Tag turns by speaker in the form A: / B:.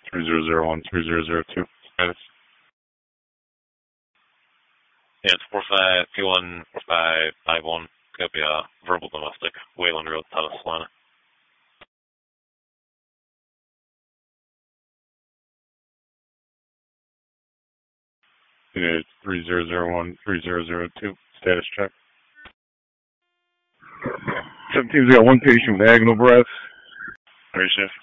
A: 3001, 3002. Status.
B: Yeah, it's 45P1 4551. Could be a verbal domestic. Wayland Road, Taos, Atlanta.
A: It's 3001, 3002. Status check. 17's got one patient with agonal breath.
B: Great shift.